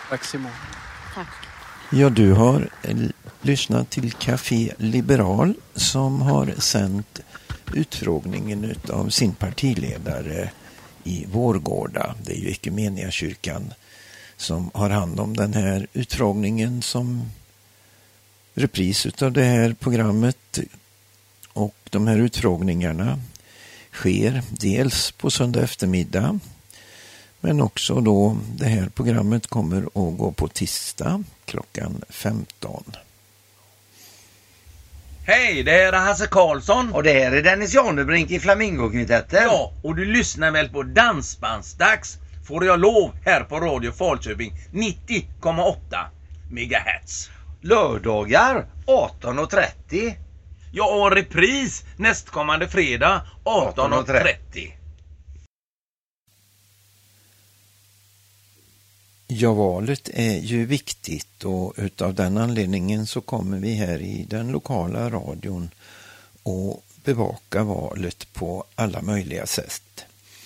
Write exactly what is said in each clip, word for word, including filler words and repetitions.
Tack Simon. Tack. Ja, du har lyssnat till Café Liberal som har sänt utfrågningen av sin partiledare i Vårgårda. Det är ju Ekumeniakyrkan som har hand om den här utfrågningen som repris av det här programmet. Och de här utfrågningarna sker dels på söndag eftermiddag, men också då det här programmet kommer att gå på tisdag klockan femton. Hej, det här är Hasse Karlsson. Och det här är Dennis Janebrink i Flamingokvintetten. Ja, och du lyssnar väl på Dansbandsdags, får jag lov, här på Radio Falköping nittio komma åtta megahertz. Lördagar arton och trettio. Ja, och repris nästkommande fredag arton och trettio. Ja, valet är ju viktigt och utav den anledningen så kommer vi här i den lokala radion och bevaka valet på alla möjliga sätt.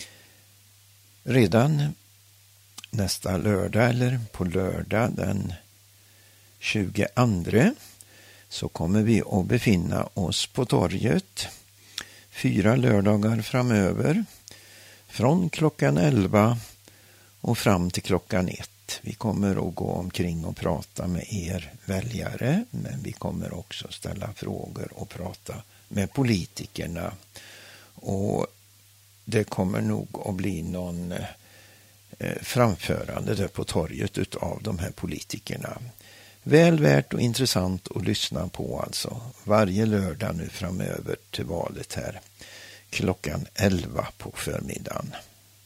Redan nästa lördag eller på lördag den tjugoandra så kommer vi att befinna oss på torget fyra lördagar framöver från klockan elva och fram till klockan ett. Vi kommer att gå omkring och prata med er väljare, men vi kommer också ställa frågor och prata med politikerna. Och det kommer nog att bli någon eh, framförande där på torget utav de här politikerna. Väl värt och intressant att lyssna på alltså varje lördag nu framöver till valet här klockan elva på förmiddagen.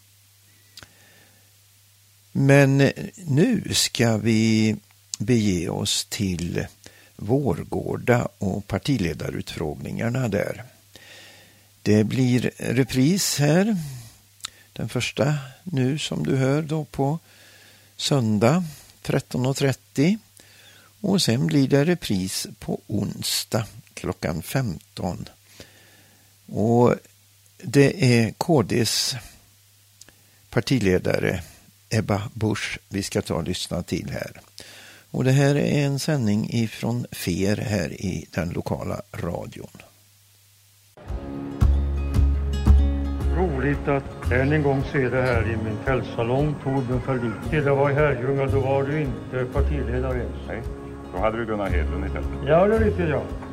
Men nu ska vi bege oss till Vårgårda och partiledarutfrågningarna där. Det blir repris här. Den första nu som du hör då på söndag tretton och trettio. Och sen blir det repris på onsdag klockan femton. Och det är K D:s partiledare Ebba Busch vi ska ta och lyssna till här. Och det här är en sändning ifrån Fer här i den lokala radion. Roligt att än en gång se det här i min kvällssalong, Torbjörn Fälldin. Det var i Herrljunga, då var du inte partiledare ens. Nej, då hade du Gunnar Hedlund istället. Ja, det är riktigt, ja.